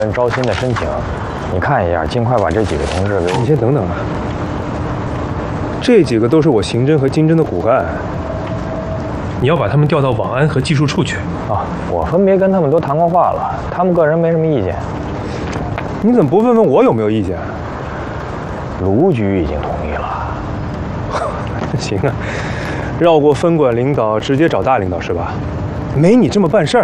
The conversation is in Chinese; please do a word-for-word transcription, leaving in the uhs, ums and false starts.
人招新的申请，你看一下，尽快把这几个同事给…… 你先等等啊，这几个都是我刑侦和经侦的骨干，你要把他们调到网安和技术处去啊。我分别跟他们都谈过话了，他们个人没什么意见。 你怎么不问问我有没有意见？ 卢局已经同意了。 行啊，绕过分管领导，直接找大领导是吧？没你这么办事儿。